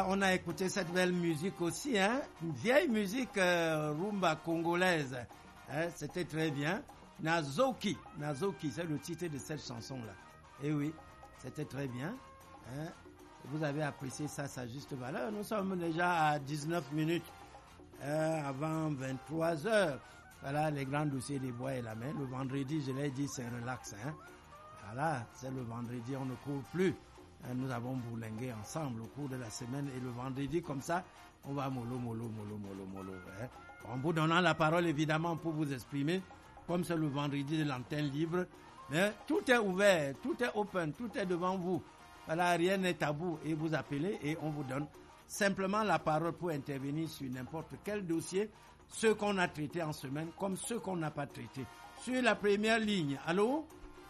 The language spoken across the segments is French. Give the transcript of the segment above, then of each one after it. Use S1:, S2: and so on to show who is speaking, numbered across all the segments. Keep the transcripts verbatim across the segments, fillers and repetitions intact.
S1: Voilà, on a écouté cette belle musique aussi, hein, une vieille musique euh, rumba congolaise. Hein, c'était très bien. Nazoki, Nazoki, c'est le titre de cette chanson-là. Et oui, c'était très bien. Hein. Vous avez apprécié ça, sa juste valeur. Nous sommes déjà à dix-neuf minutes euh, avant vingt-trois heures. Voilà, les grands dossiers des bois et la main. Le vendredi, je l'ai dit, c'est relax. Hein. Voilà, c'est le vendredi, on ne court plus. Hein, nous avons bourlingué ensemble au cours de la semaine. Et le vendredi, comme ça, on va mollo, mollo, mollo, mollo, mollo. Hein. En vous donnant la parole, évidemment, pour vous exprimer, comme c'est le vendredi de l'antenne libre. Mais tout est ouvert, tout est open, tout est devant vous. Voilà, rien n'est tabou et vous appelez et on vous donne simplement la parole pour intervenir sur n'importe quel dossier, ceux qu'on a traités en semaine comme ceux qu'on n'a pas traités. Sur la première ligne, allô?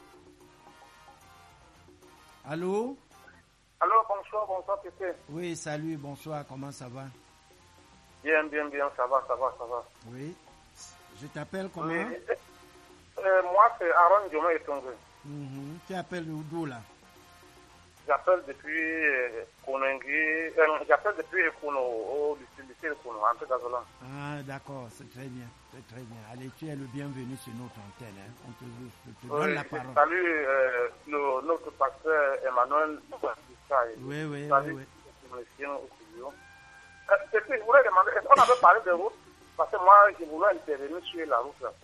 S1: Allô?
S2: Allô, bonsoir, bonsoir, Pété.
S1: Oui, salut, bonsoir, comment ça va?
S2: Bien, bien, bien, ça va, ça va, ça va.
S1: Oui, je t'appelle comment?
S2: Oui. Euh, moi, c'est Aaron Diomé Etongwe.
S1: Mm-hmm. Tu appelles d'où là?
S2: J'appelle depuis euh, Konengi, euh, j'appelle depuis Kono, au lycée de Kono, en Pédazolan.
S1: Ah, d'accord, c'est très bien, c'est très bien. Allez, tu es le bienvenu sur notre antenne, hein. On te, te, te
S2: oui,
S1: donne la parole.
S2: Salut euh, le, notre pasteur Emmanuel.
S1: Oui, oui,
S2: salut,
S1: oui, oui.
S2: Euh, je voulais demander, est-ce qu'on avait parlé de route? Parce que moi, je voulais intervenir sur la route là.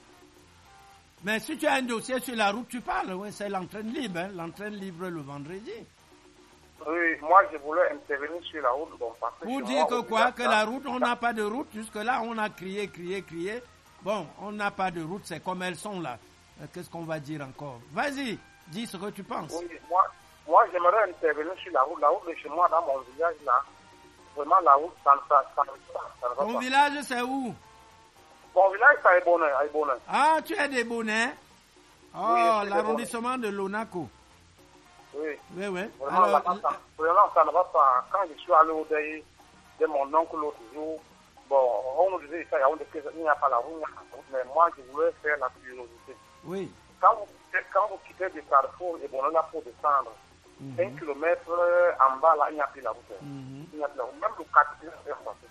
S1: Mais si tu as un dossier sur la route, tu parles, oui, c'est l'entraîne libre, hein, l'entraîne libre le vendredi.
S2: Oui, moi je voulais intervenir sur la route. Bon, parce que
S1: Pour dire que quoi, que la route, on n'a pas de route, jusque-là on a crié, crié, crié. Bon, on n'a pas de route, c'est comme elles sont là. Qu'est-ce qu'on va dire encore? Vas-y, dis ce que tu penses.
S2: Oui, moi, moi j'aimerais intervenir sur la route, la route de chez moi dans mon village là. Vraiment la route, ça ne ça, ça, ça, ça ne va pas.
S1: Ton village c'est où?
S2: Mon village, c'est à Ebonne, à Ebonne.
S1: Ah, tu es des Bonnets? Oh,
S2: oui,
S1: l'arrondissement de Lonaco.
S2: Oui.
S1: Oui, oui.
S2: Vraiment,
S1: Alors,
S2: là, ça, vraiment, ça ne va pas. Quand je suis allé au deuil de mon oncle l'autre jour, bon, on nous disait ça, il n'y a pas la route, mais moi, je voulais faire la curiosité.
S1: Oui.
S2: Quand vous, quand vous quittez du carrefour Ebonne là pour descendre, mm-hmm. un kilomètre en bas, là, il n'y a plus la route. Mm-hmm. Il n'y a plus la route. Même le quartier est passé.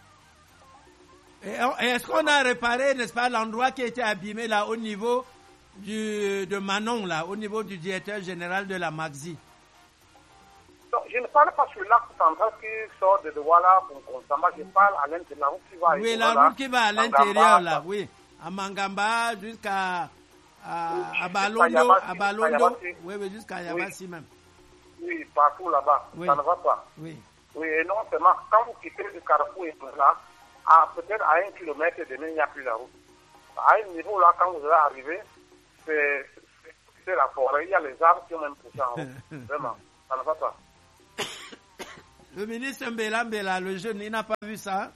S1: Et est-ce qu'on a réparé, n'est-ce pas, l'endroit qui était abîmé là au niveau du, de Manon, là, au niveau du directeur général de la Maxi?
S2: Non, je ne parle pas sur l'arc central qui sort de Douala pour Konsamba, je parle à l'intérieur, la route qui va à
S1: Oui, la route qui va à l'intérieur, là, oui. À Mangamba jusqu'à à, à Balondo, à Balondo, oui, oui, jusqu'à Yabassi oui. Même.
S2: Oui, partout là-bas, oui. Ça ne va pas.
S1: Oui.
S2: Oui, et non seulement, quand vous quittez le carrefour et là, à peut-être à un kilomètre et demi, il n'y a plus la route. À un niveau là, quand vous allez arriver, c'est, c'est, c'est la forêt, il y a les arbres qui ont même poussé en haut. Vraiment, ça ne va pas.
S1: Le ministre Mbela Mbela, le jeune, il n'a pas vu ça?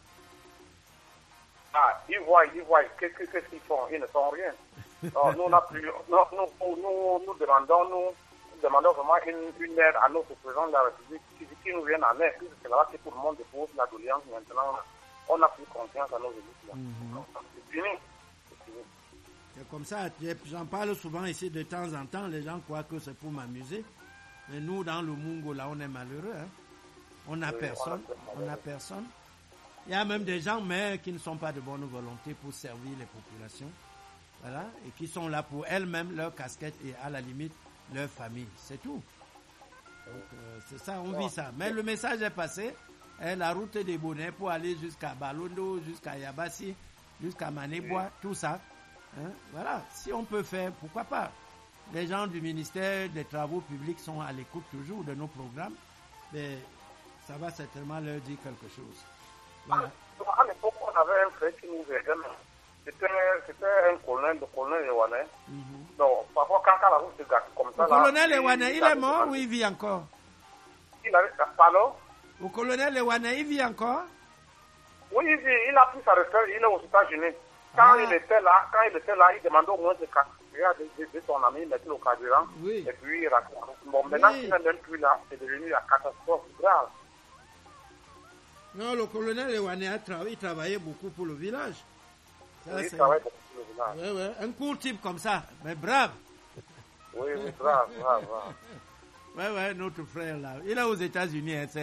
S2: Ah, ils voient, ils voient, qu'est-ce, qu'est-ce qu'ils font? Ils ne font rien. Non, nous, on a plus, non, nous, nous, nous demandons, nous, nous demandons vraiment une, une aide à notre président de la République qui, qui nous vienne en aide. C'est là que tout le monde dépose la doléance maintenant. On n'a plus confiance à nos élites là. Mm-hmm. C'est fini. C'est fini.
S1: C'est comme ça, j'en parle souvent ici de temps en temps, les gens croient que c'est pour m'amuser. Mais nous, dans le Mungo, là, on est malheureux. Hein? On n'a oui, personne. On n'a personne. Il y a même des gens, mais qui ne sont pas de bonne volonté pour servir les populations. Voilà. Et qui sont là pour elles-mêmes, leur casquette et à la limite, leur famille. C'est tout. Donc, euh, c'est ça, on vit ça. Mais le message est passé. Et la route des Bonnets pour aller jusqu'à Balondo, jusqu'à Yabassi, jusqu'à Manebois, oui. Tout ça. Hein? Voilà. Si on peut faire, pourquoi pas? Les gens du ministère des Travaux publics sont à l'écoute toujours de nos programmes. Mais ça va certainement leur dire quelque chose. Voilà.
S2: À l'époque, on avait un frère qui nous aidait. C'était, c'était un colonel, le colonel Ewane. Mm-hmm. Donc, parfois, quand la route se gâte comme ça...
S1: Le là, colonel Ewane, il, il est mort ou il vit encore?
S2: Il avait... Pardon?
S1: Le colonel Ewane, il vit encore?
S2: Oui, il vit. Il a pris sa retraite. Il est aux États-Unis. Quand ah. il était là, quand il était là, il demandait au moins de de, de, de son ami, mettre le carburant. Oui. Et puis, il raconte. Bon, maintenant, oui. Qu'il n'est même plus là, c'est devenu la catastrophe grave.
S1: Non, le colonel Ewane a travaillé, il travaillait beaucoup pour le village. Ça,
S2: oui, il travaillait beaucoup pour le village.
S1: Oui, oui. Un court type comme ça, mais brave.
S2: Oui, oui, brave, brave, brave.
S1: Oui, oui, notre frère là. Il est aux États-Unis, hein, c'est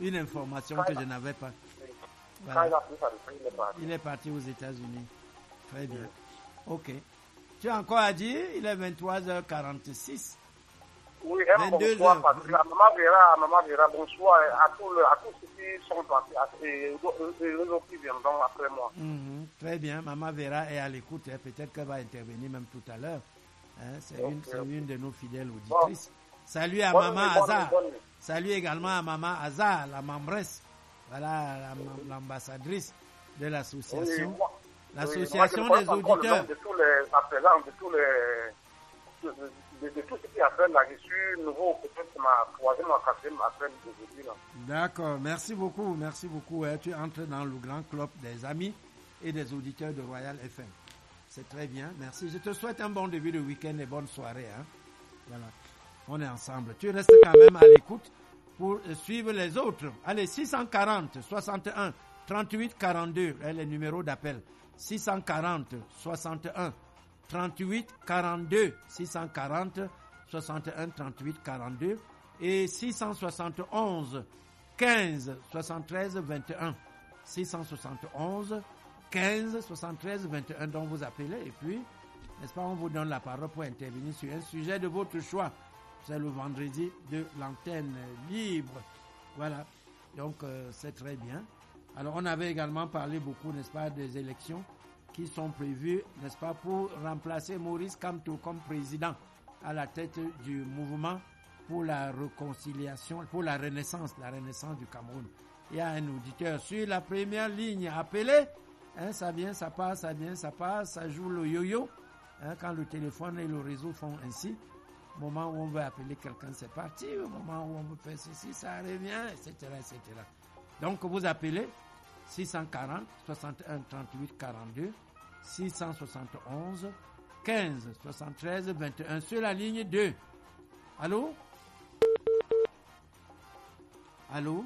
S1: une information
S2: Quand
S1: que
S2: il
S1: je
S2: a-
S1: n'avais pas.
S2: Quand
S1: Voilà.
S2: il a pris sa retraite, il est parti.
S1: Il est parti aux États-Unis. Très bien. Ok. Tu as encore à dire, il est vingt-trois heures quarante-six.
S2: Oui, un
S1: vingt-deux
S2: bonsoir,
S1: heures.
S2: Patrick. À Maman Vera, à Maman Vera, bonsoir à tous, le, à tous ceux qui sont partis et les autres qui viendront après moi.
S1: Mhm. Très bien. Maman Vera est à l'écoute. hein. Peut-être qu'elle va intervenir même tout à l'heure. Hein, C'est
S2: Ok,
S1: une, c'est
S2: ok.
S1: une de nos fidèles auditrices. Salut à
S2: Bonne
S1: Maman
S2: nuit, bonne
S1: Hazard.
S2: nuit, bonne nuit.
S1: Salut également à Maman Hazard, la membresse. Voilà la- l'ambassadrice de
S2: Oui,
S1: l'association.
S2: moi-
S1: L'association
S2: oui, moi, je
S1: des
S2: connais encore le nom
S1: auditeurs.
S2: de tous les appelants, de tous les. de, de, de, de tout ce qui appelle là. Je suis nouveau, peut-être ma troisième ou quatrième appel d'aujourd'hui là.
S1: D'accord, merci beaucoup, merci beaucoup. hein. Tu entres dans le grand club des amis et des auditeurs de Royal F M. C'est très bien, merci. Je te souhaite un bon début de week-end et bonne soirée. hein. Voilà, on est ensemble. Tu restes quand même à l'écoute pour euh, suivre les autres. Allez, six cent quarante, soixante et un, trente-huit, quarante-deux, hein, les numéros d'appel. six cent quarante, soixante et un, trente-huit, quarante-deux, six cent quarante, soixante et un, trente-huit, quarante-deux et six cent soixante et onze, quinze, soixante-treize, vingt et un. six cent soixante et onze, quinze, soixante-treize, vingt et un dont vous appelez et puis, n'est-ce pas, on vous donne la parole pour intervenir sur un sujet de votre choix. C'est le vendredi de l'antenne libre. Voilà, donc euh, c'est très bien. Alors on avait également parlé beaucoup, n'est-ce pas, des élections qui sont prévues, n'est-ce pas, pour remplacer Maurice Kamto comme président à la tête du mouvement pour la réconciliation, pour la renaissance, la renaissance du Cameroun. Il y a un auditeur sur la première ligne appelé, hein, ça vient, ça passe, ça vient, ça passe, ça joue le yo-yo, hein, quand le téléphone et le réseau font ainsi. Au moment où on veut appeler quelqu'un, c'est parti. Au moment où on veut faire ceci, ça revient, et cetera, et cetera. Donc, vous appelez six cent quarante, soixante et un, trente-huit, quarante-deux, six cent soixante et onze, quinze, soixante-treize, vingt et un sur la ligne deux. Allô? Allô?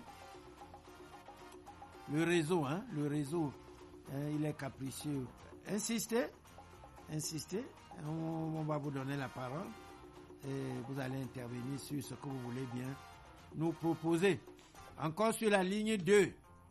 S1: Le réseau, hein? Le réseau, hein, il est capricieux. Insistez, insistez. On, on va vous donner la parole. Et vous allez intervenir sur ce que vous voulez bien nous proposer. Encore sur la ligne deux.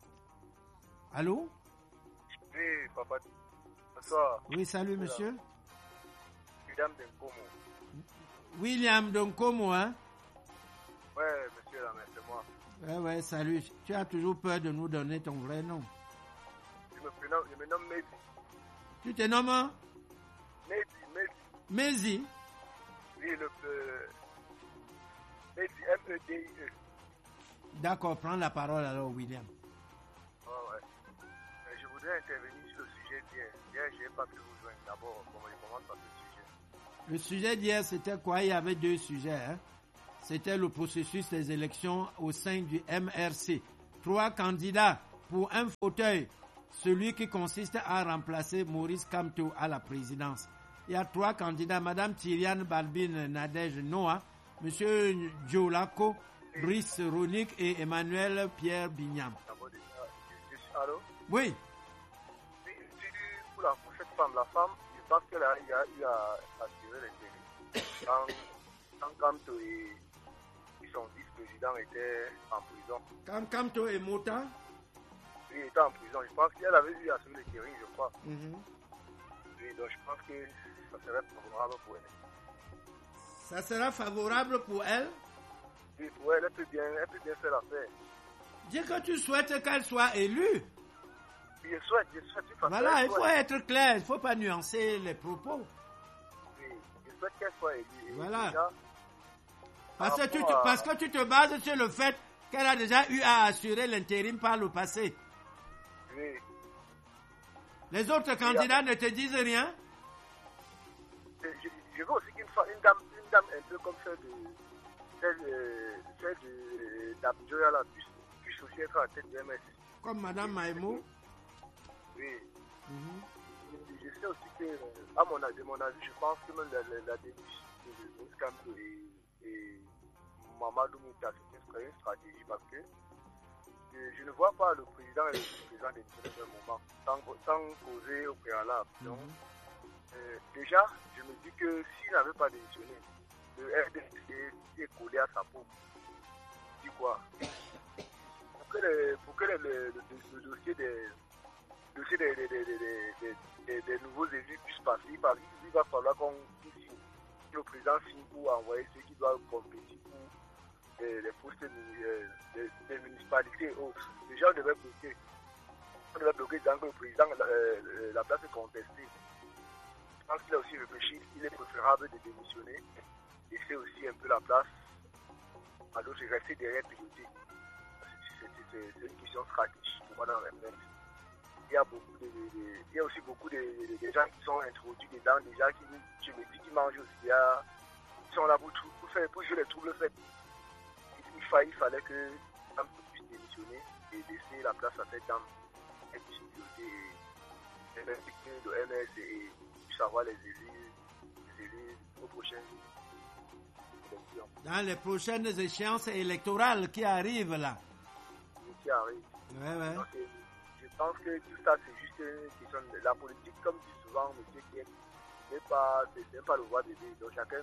S1: Allô?
S3: Oui, papa. Bonsoir.
S1: Oui, salut monsieur.
S3: William Denkomo.
S1: William Donkomo, hein?
S3: Ouais, monsieur là, mais c'est moi.
S1: Ouais, ouais, salut. Tu as toujours peur de nous donner ton vrai nom.
S3: Je me prénomme, je me nomme Mehdi.
S1: Tu te nommes hein?
S3: Mehdi, Mehdi.
S1: Mehdi.
S3: Oui, le euh, Mehdi, M E D I E.
S1: D'accord, prends la parole alors, William.
S3: Oh, ouais. Euh, je voudrais intervenir sur le sujet d'hier. Hier, je n'ai pas pu vous joindre. D'abord, comment je commence par ce sujet.
S1: Le sujet d'hier, c'était quoi? Il y avait deux sujets. Hein? C'était le processus des élections au sein du M R C. Trois candidats pour un fauteuil, celui qui consiste à remplacer Maurice Kamto à la présidence. Il y a trois candidats, Madame Tyriane Balbine Nadège Noah, Monsieur Djolako, Brice Ronick et Emmanuel Pierre Bignam.
S3: D'abord, déjà, je, je, allô?
S1: Oui.
S3: Oui, je dis pour, la, pour cette femme, la femme, je pense qu'elle a, il a, il a assuré l'intérêt. Quand, quand Kamto et, et son vice-président étaient en prison,
S1: Quand Kamto et Mota.
S3: il était en prison. Je pense qu'elle avait eu assuré l'intérêt, je crois.
S1: Mm-hmm.
S3: Oui, donc je pense que ça serait favorable pour elle.
S1: Ça sera favorable pour elle.
S3: Oui, pour elle, elle peut bien, elle peut bien faire l'affaire.
S1: Dis que tu souhaites qu'elle soit élue.
S3: Oui, je souhaite, je souhaite une façon.
S1: Voilà, il faut être clair, il ne faut pas nuancer les propos.
S3: Oui, je souhaite qu'elle soit élue. Et
S1: Voilà.
S3: déjà,
S1: Parce que,
S3: par
S1: tu te,
S3: rapport à-
S1: parce que tu te bases sur le fait qu'elle a déjà eu à assurer l'intérim par le passé.
S3: Oui,
S1: Les autres candidats ne te disent rien.
S3: je, je, je veux aussi qu'une fa- une dame, une dame un peu comme celle de celle, euh, celle de d'Abdjoya là puisse, puisse aussi être à la tête du M S.
S1: Comme Madame Maïmou.
S3: Oui.
S1: Mhm.
S3: Je, je sais aussi que, euh, à mon avis, de mon avis, je pense que même la, la, la démission de Maurice Kamto et, et Mamadou Mouta, c'est une, une stratégie parce que je, je ne vois pas le président et le vice-président démissionner un moment sans, sans poser au préalable. Donc,
S1: Mhm.
S3: euh, déjà, je me dis que s'il n'avait pas démissionné, le R D C est collé à sa peau. Tu dis quoi? que, les, pour que les, le, le, le dossier des, dossier des, des, des, des, des, des, des nouveaux élus puisse passer, il va, il va falloir qu'on signe, que le président signe pour envoyer ceux qui doivent compétir pour les, les postes des, des, des municipalités et autres. Déjà, on devait bloquer. On devait bloquer disant que le président, euh, la place est contestée. Je pense qu'il a aussi réfléchi, il est préférable de démissionner, laisser aussi un peu la place à d'autres, rester derrière piloter. C'est une question stratégique pour moi dans la M R C. Il y a beaucoup de, de, de, il y a aussi beaucoup de, de, de gens qui sont introduits dedans, des gens qui, je me dis, qui mangent aussi, il y a, qui sont là pour, pour, faire, pour jouer les troubles faits. Il, il, il fallait que Dame puisse démissionner et laisser la place à cette dame et puisse piloter et le M R C et puisse avoir les élus, les élus aux prochaines élections.
S1: Dans les prochaines échéances électorales qui arrivent là.
S3: Qui arrivent.
S1: Ouais, ouais. Donc,
S3: je pense que tout ça, c'est juste une question de la politique, comme dit souvent M. Kiek, n'est pas, c'est pas le roi bébé. Donc chacun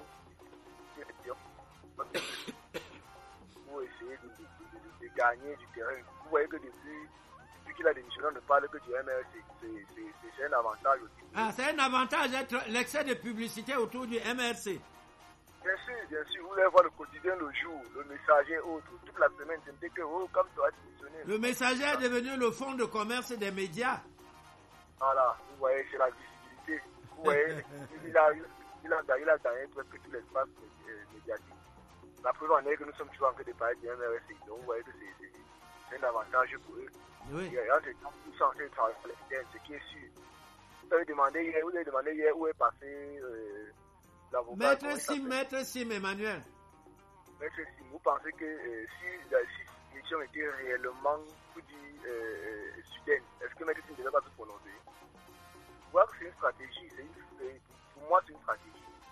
S3: pour essayer de, de, de, de gagner du terrain. Vous voyez que depuis, depuis qu'il a démissionné, on ne parle que du M R C. C'est un avantage aussi.
S1: Ah, c'est un avantage, l'excès de publicité autour du M R C.
S3: Bien sûr, bien sûr. Vous voulez voir le quotidien le jour, le messager autre, toute la semaine, je me dis que oh, comme tu as démissionné.
S1: Le messager est devenu le fonds de commerce des médias.
S3: Voilà, vous voyez, c'est la visibilité. Vous voyez, il, a, il, a, il a gagné presque tout l'espace médiatique. La preuve en est que nous sommes toujours en train de parler du M R C. Donc vous voyez que c'est un avantage pour eux.
S1: Oui.
S3: Et là, c'est tout censé travailler à l'externe, ce qui est sûr. Vous avez demandé hier, vous avez demandé hier où est passé euh, l'avocat.
S1: Maître Sim, Maître Sim, Emmanuel.
S3: Maître Sim, vous pensez que euh, si la si l'élection était réellement, vous dit, euh, euh, soudaine, est-ce que Maître Sim ne devait pas se prononcer? Je vois que c'est une stratégie, une, pour moi c'est une stratégie.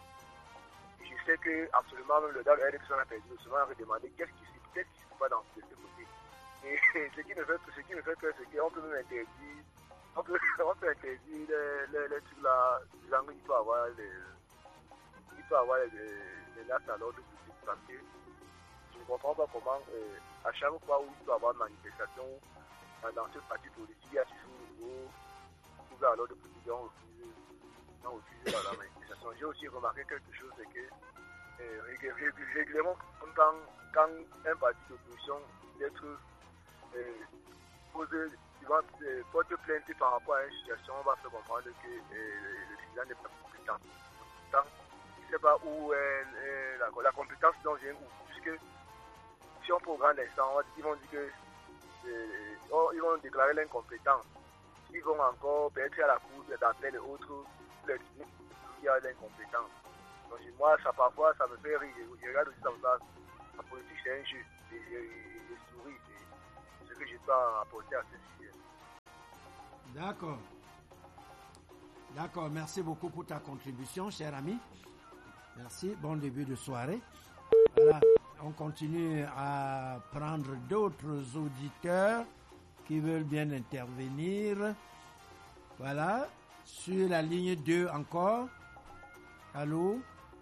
S3: Je sais que absolument même le dans le R D P a perdu, souvent on va demander qu'est-ce qui se qu'est-ce qui se passe dans ce côté. Et ce qui me fait ce qui me fait peur, c'est qu'on peut même interdire, on peut, on peut interdire les, les, les trucs là, disant qu'il peut avoir les, il peut avoir les, les lasses à l'ordre public parce que je ne comprends pas comment euh, à chaque fois où il peut avoir une manifestation dans ce parti politique, il y a toujours le gros trouble à l'ordre public, on refuse, on refuse la manifestation. J'ai aussi remarqué quelque chose, c'est que euh, régulièrement, quand, quand un parti d'opposition d'être euh, posé, euh, porte plainte par rapport à une situation, on va faire comprendre que euh, le président n'est pas compétent. Pourtant, il ne sait pas où est euh, la, la compétence dont vient où. Puisque si on prend grand instant, ils vont dire que euh, oh, ils vont déclarer l'incompétence. Ils vont encore peut-être à la cour d'appel et autres les il y a l'incompétence. Donc moi, ça parfois, ça me fait rire. Je regarde aussi comme ça. La politique, c'est un jeu. Et, et, et souris, c'est ce que je peux apporter à ce sujet.
S1: D'accord. D'accord. Merci beaucoup pour ta contribution, cher ami. Merci. Bon début de soirée. Voilà. On continue à prendre d'autres auditeurs qui veulent bien intervenir. Voilà. Sur la ligne deux encore. Allô?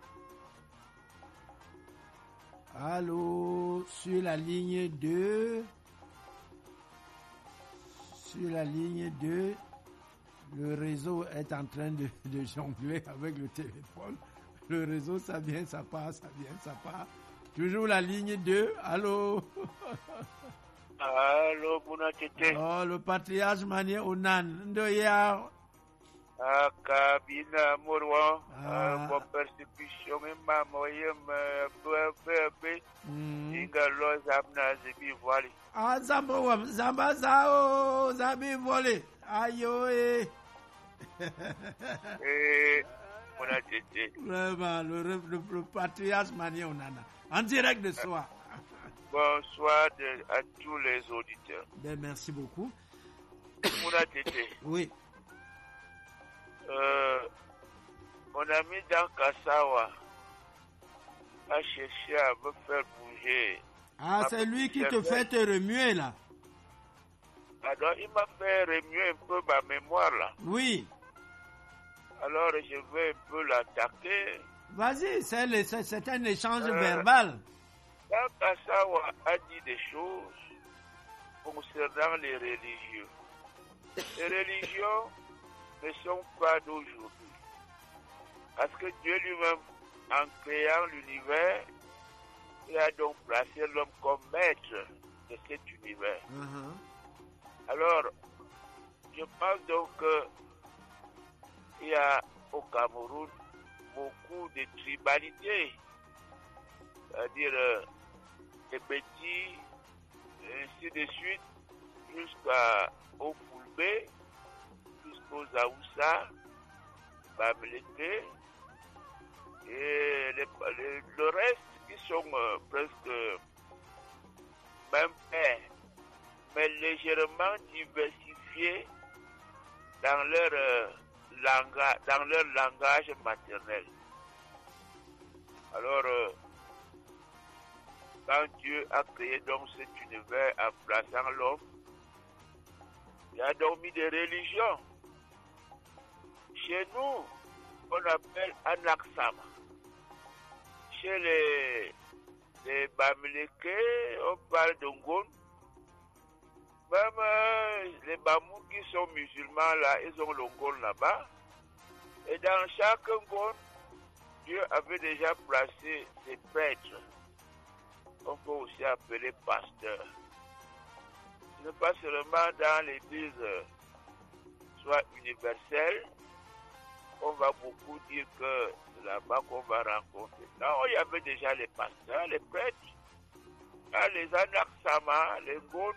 S1: Allô? Sur la ligne deux. Sur la ligne deux. Le réseau est en train de, de jongler avec le téléphone. Le réseau, ça vient, ça part, ça vient, ça part. Toujours la ligne deux. Allô?
S4: Allô, Bounatete.
S1: Oh, le patriarche Manié Onan. Ndoya.
S4: Ah, Kabina Mourwa.
S1: Ah.
S4: Bon persécution, même Mamoyem, Bébé. Inga lo Zabna Zibi Voili.
S1: Ah, Zambo, Zamba Zao, Zabi Voili. Ayo, eh.
S4: Eh, Bounatete.
S1: Vraiment, le, le, le patriarche Manié Onana. En direct de soi.
S4: Bonsoir de, à tous les auditeurs.
S1: Ben, merci beaucoup.
S4: Bounatete.
S1: Oui.
S4: Euh, mon ami Dan Kassawa a cherché à me faire bouger.
S1: Ah, c'est lui qui te fait te remuer là.
S4: Alors, il m'a fait remuer un peu ma mémoire là.
S1: Oui.
S4: Alors, je vais un peu l'attaquer.
S1: Vas-y, c'est, le, c'est, c'est un échange
S4: euh,
S1: verbal.
S4: Dan Kassawa a dit des choses concernant les religieux. Les religions ne sont pas d'aujourd'hui. Parce que Dieu lui-même, en créant l'univers, il a donc placé l'homme comme maître de cet univers.
S1: Uh-huh.
S4: Alors, je pense donc qu'il y a au Cameroun beaucoup de tribalités, c'est-à-dire euh, les petits, ainsi de suite, jusqu'au Fulbe, jusqu'aux Aoussa, Bamileke, et les, les, le reste qui sont euh, presque même pères, mais légèrement diversifiés dans leur, euh, langage, dans leur langage maternel. Alors, euh, quand Dieu a créé donc cet univers en plaçant l'homme, il a donc mis des religions. Chez nous, on appelle Anaksama. Chez les, les Bamileke, on parle d'Ongon. Même euh, les Bamou qui sont musulmans là, ils ont l'Ongon là-bas. Et dans chaque Ongon, Dieu avait déjà placé ses prêtres. On peut aussi appeler pasteurs. Ce n'est pas seulement dans l'église, soit universelle, on va beaucoup dire que c'est là-bas qu'on va rencontrer. Non, il y avait déjà les pasteurs, les prêtres, là, les Anaksama, les Ngôn,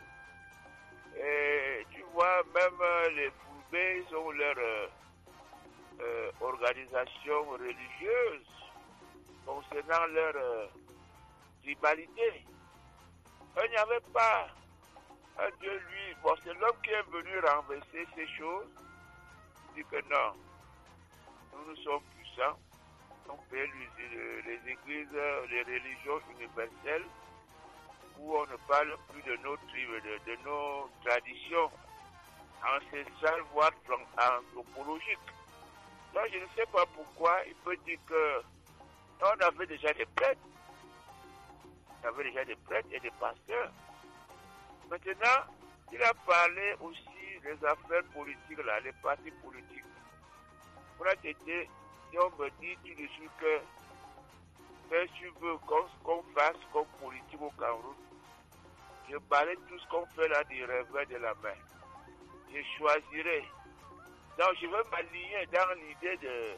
S4: et tu vois, même les Foubés, ils ont leur euh, euh, organisation religieuse concernant leur euh, tribalité. Il n'y avait pas un Dieu, lui, bon, c'est l'homme qui est venu renverser ces choses. Il dit que non, nous, nous sommes puissants. On fait les, les églises, les religions universelles, où on ne parle plus de nos tribus, de, de nos traditions ancestrales, voire anthropologiques. Donc je ne sais pas pourquoi il peut dire que on avait déjà des prêtres, on avait déjà des prêtres et des pasteurs. Maintenant, il a parlé aussi des affaires politiques, là, les partis politiques. Pour être été, si on me dit tout de suite que mais tu veux qu'on, qu'on fasse comme politique au Cameroun, je parlais tout ce qu'on fait là du revers de la main. Je choisirai. Donc je veux m'aligner dans l'idée de,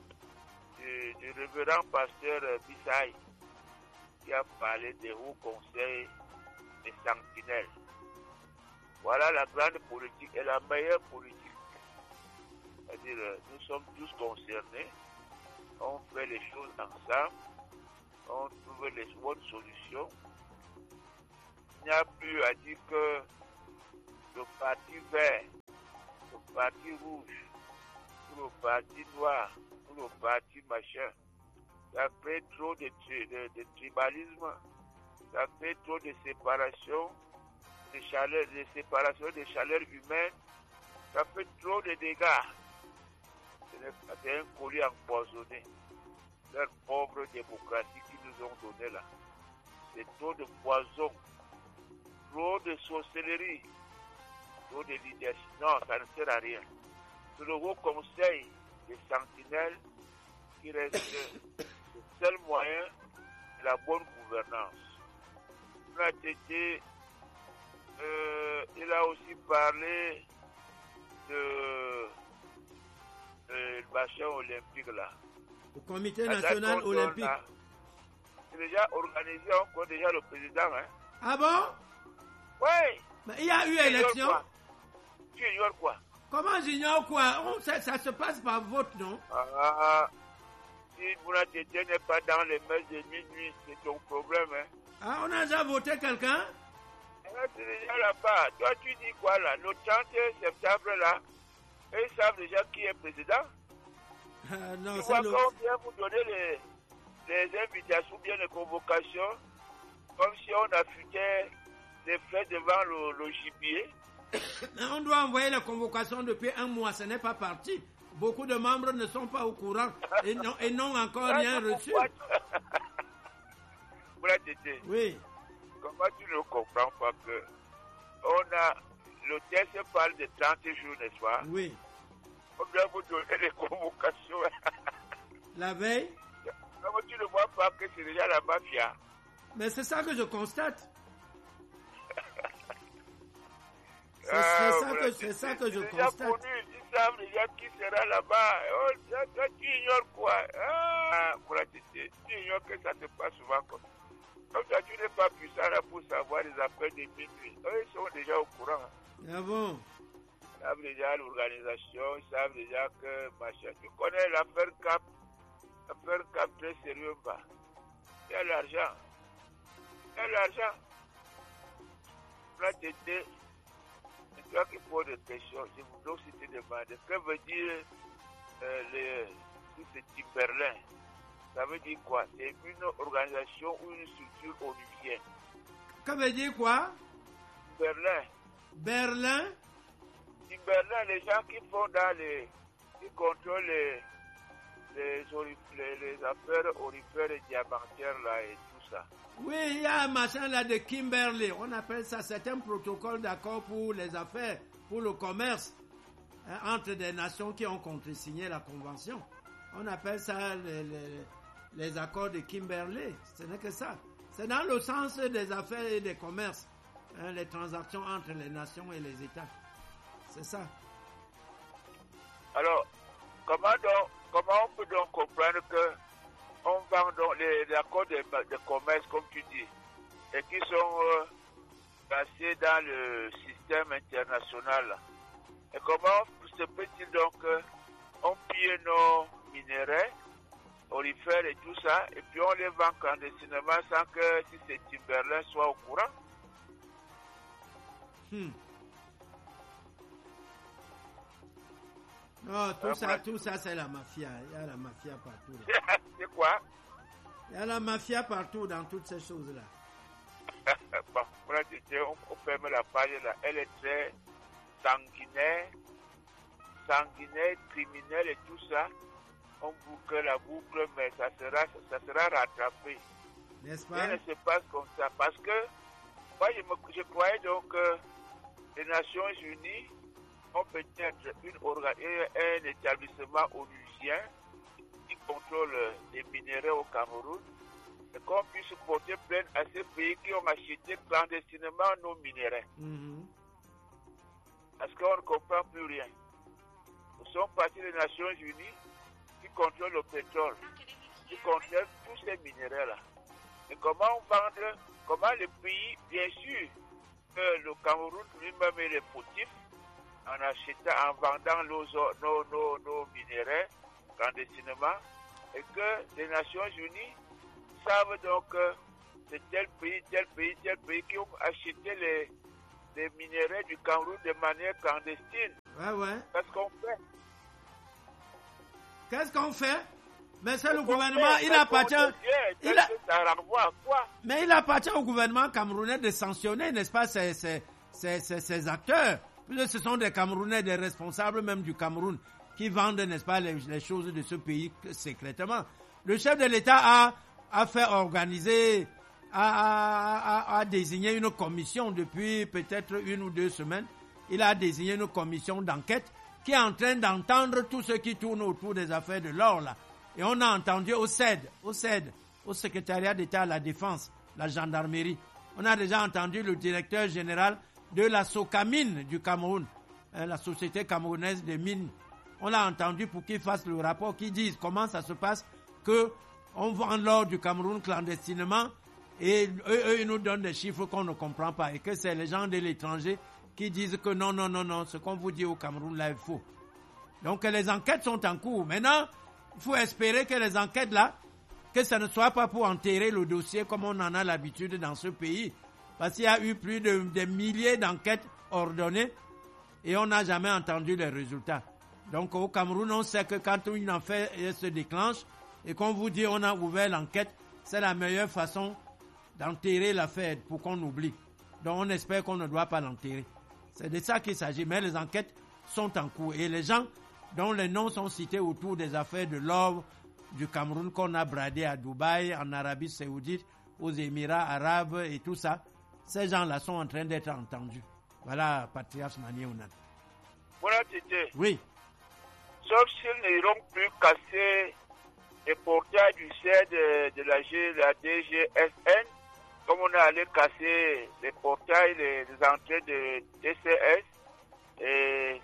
S4: de, de révérend pasteur Bissaï qui a parlé des hauts conseils des sentinelles. Voilà la grande politique et la meilleure politique. C'est-à-dire, nous sommes tous concernés, on fait les choses ensemble, on trouve les bonnes solutions. Il n'y a plus à dire que le parti vert, le parti rouge, ou le parti noir, ou le parti machin, ça crée trop de, de, de tribalisme, ça crée trop de séparation, de chaleur, de séparation des chaleurs humaines, ça fait trop de dégâts. C'est un colis empoisonné. Leur pauvre démocratie qu'ils nous ont donné là. C'est trop de poison, trop de sorcellerie, trop de leadership. Non, ça ne sert à rien. C'est le haut conseil des sentinelles qui reste le seul moyen de la bonne gouvernance. Il a, été, euh, il a aussi parlé de le bassin olympique là.
S1: Le comité national
S4: date,
S1: olympique.
S4: A, c'est déjà organisé encore déjà le président. Hein.
S1: Ah bon?
S4: Oui.
S1: Mais il y a eu
S4: tu
S1: élection.
S4: Quoi? Tu ignores quoi?
S1: Comment j'ignore quoi? Oh, ça, ça se passe par vote, non?
S4: Ah, si Bounatete n'est pas dans les messes de minuit, c'est ton problème. Hein.
S1: Ah, on a déjà voté quelqu'un?
S4: Ah, c'est déjà là-bas. Toi, tu dis quoi là? Le trente septembre là, ils savent déjà qui est président.
S1: Euh, non,
S4: tu
S1: c'est
S4: vois
S1: le...
S4: qu'on vient vous donner les, les invitations, bien les convocations, comme si on affûtait les fêtes devant le, le gibier.
S1: On doit envoyer la convocation depuis un mois, ce n'est pas parti. Beaucoup de membres ne sont pas au courant et n'ont et non encore rien reçu.
S4: Voilà, Tété.
S1: Oui.
S4: Comment tu ne comprends pas que on a, le texte parle de trente jours, n'est-ce pas?
S1: Oui.
S4: On doit vous donner les convocations.
S1: La veille?
S4: Non, tu ne vois pas que c'est déjà la mafia.
S1: Mais c'est ça que je constate. C'est
S4: Euh,
S1: ça,
S4: voilà,
S1: que, c'est ça que je
S4: c'est déjà
S1: constate.
S4: connu, ils savent déjà qui sera là-bas. Oh, toi, toi, tu ignores quoi? Ah, voilà, tu, tu ignores que ça se passe souvent comme ça. Comme ça, tu n'es pas puissant là pour savoir les affaires de minuit. Eux, ils sont déjà au courant.
S1: Ah bon?
S4: Ils savent déjà l'organisation, ils savent déjà que machin. Tu connais l'affaire Cap, l'affaire Cap très sérieux, bah. Il y a l'argent. Il y a l'argent. Là, tu étais. C'est toi qui poses des questions. Je vous dois aussi te demander. Que veut dire euh, le, tout ce Timberlin? Ça veut dire quoi? C'est une organisation ou une structure onusienne.
S1: Que veut dire quoi?
S4: Berlin.
S1: Berlin?
S4: Timberlin, les gens qui font dans les. qui contrôlent les. les, les, les affaires orifères et diamantaires là et tout ça.
S1: Oui, il y a un machin là de Kimberley. On appelle ça, c'est un protocole d'accord pour les affaires, pour le commerce, hein, entre des nations qui ont contresigné la convention. On appelle ça les, les, les accords de Kimberley. Ce n'est que ça. C'est dans le sens des affaires et des commerces, hein, les transactions entre les nations et les États. C'est ça.
S4: Alors, comment, donc, comment on peut donc comprendre que on vend donc les, les accords de, de commerce, comme tu dis, et qui sont euh, placés dans le système international. Et comment se peut-il donc euh, on pille nos minéraux, orifères et tout ça, et puis on les vend clandestinement sans que si c'est Timberlin soit au courant?
S1: Hmm. Non, tout
S4: euh,
S1: ça,
S4: moi,
S1: tout ça, c'est la mafia. Il y a la mafia partout.
S4: C'est quoi?
S1: Il y a la mafia partout dans toutes ces choses-là.
S4: Bon, on, on ferme la page là. Elle est très sanguinaire, sanguinaire, criminelle et tout ça. On boucle la boucle, mais ça sera, ça sera rattrapé.
S1: N'est-ce pas?
S4: Rien ne se passe comme ça. Parce que moi, je, me, je croyais donc que les Nations Unies ont peut-être une orga, un établissement onusien qui contrôle les minéraux au Cameroun et qu'on puisse porter plainte à ces pays qui ont acheté clandestinement nos minéraux.
S1: Mm-hmm.
S4: Parce qu'on ne comprend plus rien. Nous sommes partis des Nations Unies qui contrôlent le pétrole, qui contrôlent tous ces minéraux-là. Et comment on vend, comment le pays, bien sûr, que le Cameroun lui-même est le fautif, en achetant, en vendant nos, nos, nos, nos minéraux clandestinement, et que les Nations Unies savent donc que c'est tel pays, tel pays, tel pays qui ont acheté les, les minéraux du Cameroun de manière clandestine.
S1: Ouais, ouais.
S4: Qu'est-ce qu'on fait?
S1: Qu'est-ce qu'on fait? Mais c'est le gouvernement, il appartient. Il a...
S4: Ça renvoie à quoi?
S1: Mais il appartient au gouvernement camerounais de sanctionner, n'est-ce pas, ces, ces, ces, ces, ces acteurs. Ce sont des Camerounais, des responsables même du Cameroun, qui vendent, n'est-ce pas, les, les choses de ce pays secrètement. Le chef de l'État a, a fait organiser, a, a, a, a désigné une commission depuis peut-être une ou deux semaines. Il a désigné une commission d'enquête qui est en train d'entendre tout ce qui tourne autour des affaires de l'or, là. Et on a entendu au C E D, au C E D, au secrétariat d'État à la Défense, la gendarmerie. On a déjà entendu le directeur général de la Socamine du Cameroun, hein, la société camerounaise des mines. On l'a entendu pour qu'il fasse le rapport, qui dise comment ça se passe que on vend l'or du Cameroun clandestinement et eux, eux, ils nous donnent des chiffres qu'on ne comprend pas et que c'est les gens de l'étranger qui disent que non, non, non, non, ce qu'on vous dit au Cameroun là, il faut. Donc les enquêtes sont en cours. Maintenant, il faut espérer que les enquêtes là, que ça ne soit pas pour enterrer le dossier comme on en a l'habitude dans ce pays. Parce qu'il y a eu plus de, de milliers d'enquêtes ordonnées et on n'a jamais entendu les résultats. Donc au Cameroun, on sait que quand une affaire se déclenche et qu'on vous dit on a ouvert l'enquête, c'est la meilleure façon d'enterrer l'affaire pour qu'on oublie. Donc on espère qu'on ne doit pas l'enterrer. C'est de ça qu'il s'agit. Mais les enquêtes sont en cours. Et les gens dont les noms sont cités autour des affaires de l'or du Cameroun qu'on a bradé à Dubaï, en Arabie Saoudite, aux Émirats Arabes et tout ça, ces gens-là sont en train d'être entendus. Voilà, patriarche Manier Ounan.
S4: Voilà, Tété.
S1: Oui.
S4: Sauf s'ils n'iront plus casser les portails du siège de, de la, G, la D G S N, comme on a allé casser les portails, les, les entrées de D C S, et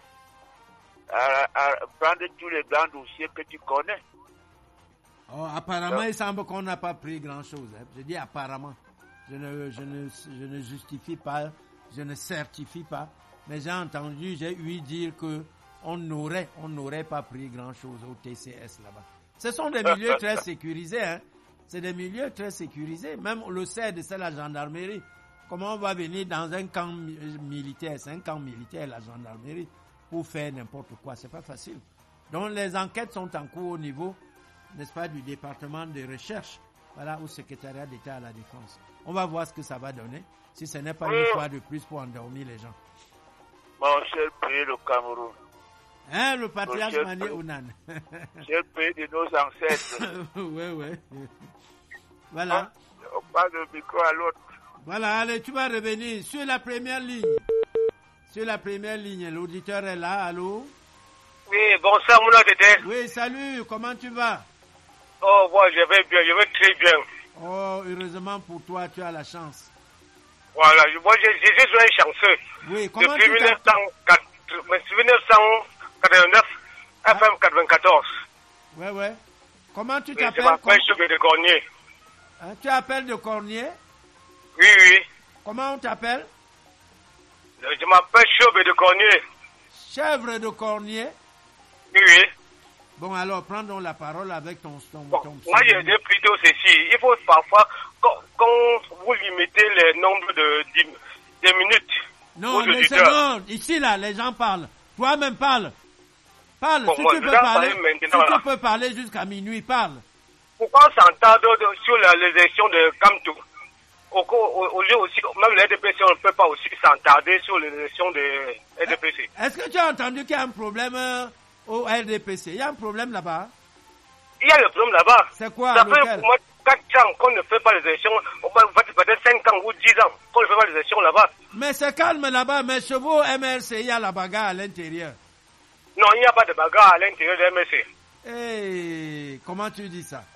S4: à, à prendre tous les grands dossiers que tu connais.
S1: Oh, apparemment, il semble qu'on n'a pas pris grand-chose. Hein. Je dis apparemment. Je ne, je, ne, je ne justifie pas, je ne certifie pas. Mais j'ai entendu, j'ai eu dire que on n'aurait, on n'aurait pas pris grand-chose au T C S là-bas. Ce sont des milieux très sécurisés. Hein. C'est des milieux très sécurisés. Même le C E D, c'est la gendarmerie. Comment on va venir dans un camp militaire, c'est un camp militaire, la gendarmerie, pour faire n'importe quoi. C'est pas facile. Donc les enquêtes sont en cours au niveau, n'est-ce pas, du département de recherche, voilà, au secrétariat d'État à la Défense. On va voir ce que ça va donner, si ce n'est pas une fois de plus pour endormir les gens.
S4: Mon cher pays, le Cameroun.
S1: Hein, le patriarche Manier Ounan.
S4: Cher pays de nos ancêtres.
S1: Oui, oui. Voilà.
S4: On passe le micro à l'autre.
S1: Voilà, allez, tu vas revenir sur la première ligne. Sur la première ligne, l'auditeur est là, allô?
S5: Oui, bonsoir, Mouna Tété.
S1: Oui, salut, comment tu vas?
S5: Oh, moi, je vais bien, je vais très bien.
S1: Oh, heureusement pour toi, tu as la chance.
S5: Voilà, moi, je, je suis un chanceux.
S1: Oui, comment
S5: Depuis
S1: tu
S5: mille neuf cent quatre-vingt-neuf,
S1: Ah.
S5: F M quatre-vingt-quatorze.
S1: Ouais, ouais. Comment tu
S5: Oui,
S1: t'appelles?
S5: je m'appelle
S1: Com-
S5: Choube de Cornier.
S1: Hein, tu appelles de Cornier?
S5: Oui, oui.
S1: Comment on t'appelle?
S5: Je m'appelle Choube de Cornier.
S1: Chèvre de Cornier.
S5: Oui, oui.
S1: Bon, alors, prends donc la parole avec ton... ton,
S5: Bon,
S1: ton
S5: moi, je dis plutôt ceci. Il faut parfois, quand, quand vous limitez le nombre de, de, de minutes
S1: Non,
S5: aux
S1: mais c'est
S5: auditeurs.
S1: non. Ici, là, les gens parlent. Toi-même, parle. Parle.
S5: Bon,
S1: si
S5: moi,
S1: tu
S5: je
S1: peux
S5: dois
S1: parler,
S5: parler
S1: si
S5: maintenant, là.
S1: tu peux parler jusqu'à minuit, parle.
S5: Pourquoi on s'entend sur la- les élections de Kamtou? Au, au, au lieu aussi, même le R D P C, on ne peut pas aussi s'entarder sur les élections de R D P C.
S1: Est-ce que tu as entendu qu'il y a un problème euh, au R D P C? Il y a un problème là-bas?
S5: Il y a le problème là-bas.
S1: C'est quoi,
S5: Ça fait
S1: lequel?
S5: pour moi quatre ans qu'on ne fait pas les élections, peut-être cinq ans ou dix ans qu'on ne fait pas les élections là-bas.
S1: Mais c'est calme là-bas, mais chez vous, M R C, il y a la bagarre à l'intérieur.
S5: Non, il n'y a pas de bagarre à l'intérieur de M S C.
S1: Hey, comment tu dis ça?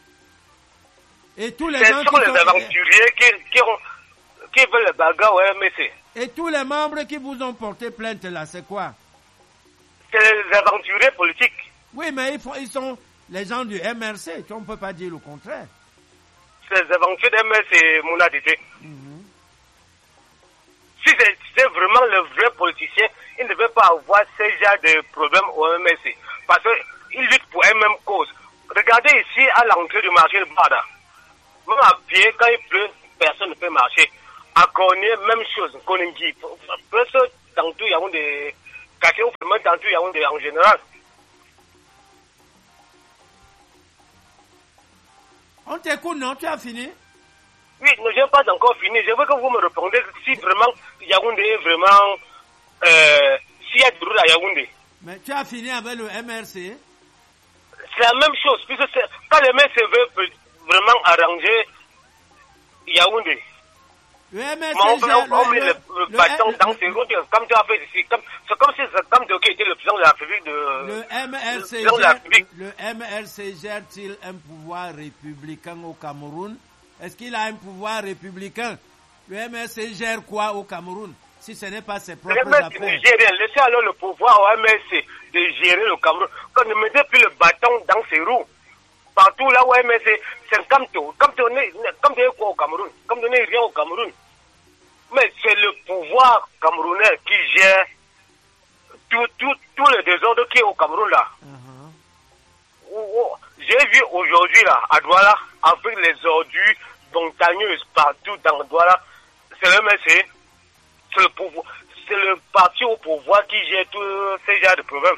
S1: Et tous les
S5: Ce
S1: gens
S5: sont
S1: qui
S5: les
S1: sont-
S5: aventuriers qui, qui, ont, qui veulent le bagarre au M S C.
S1: Et tous les membres qui vous ont porté plainte là, c'est quoi?
S5: C'est les aventuriers politiques.
S1: Oui, mais ils, font, ils sont les gens du M R C, on ne peut pas dire le contraire.
S5: C'est les aventuriers de M S C, mon adité.
S1: Mhm.
S5: Si c'est c'est vraiment le vrai politicien, il ne veut pas avoir ce genre de problème au M S C. Parce qu'il lutte pour une même cause. Regardez ici à l'entrée du marché de Bada. Même à pied, quand il pleut, personne ne peut marcher. À Cornier, même chose. Koningui, presque dans tout Yaoundé, quartier ou même dans tout Yaoundé en général.
S1: On t'écoute, non? Tu as fini?
S5: Oui, non, je n'ai pas encore fini. Je veux que vous me répondiez si vraiment Yaoundé est vraiment... Euh, s'il y a du route à Yaoundé.
S1: Mais tu as fini avec le M R C?
S5: C'est la même chose, puisque c'est- quand le maire se veut vraiment arranger Yaoundé,
S1: Le M R C,
S5: mais on,
S1: gère-
S5: on, on met
S1: le-
S5: le,
S1: le-
S5: le bâton
S1: le-
S5: dans ses roues, comme tu as fait ici. Comme- C'est comme si c'est comme de qui était le président de la République de...
S1: Le M R C,
S5: le président de la
S1: gère,
S5: République.
S1: le M R C gère-t-il un pouvoir républicain au Cameroun? Est-ce qu'il a un pouvoir républicain? Le M R C gère quoi au Cameroun? Si ce n'est pas ses
S5: Le
S1: propres
S5: M S C
S1: affaires.
S5: nigérien, laissez alors le pouvoir au M S C de gérer le Cameroun. Quand ne mettez plus le bâton dans ses roues, partout là où M S C, c'est comme tout. Comme tu n'es comme tu es quoi au Cameroun? Comme tu n'es rien au Cameroun. Mais c'est le pouvoir camerounais qui gère tout, tout, tout le désordre qui est au Cameroun là.
S1: Uh-huh.
S5: Oh, oh, j'ai vu aujourd'hui là, à Douala, avec les ordures montagneuses partout dans Douala, c'est le M S C, c'est le pouvoir, c'est le parti au pouvoir qui gère tous ces genres de problèmes.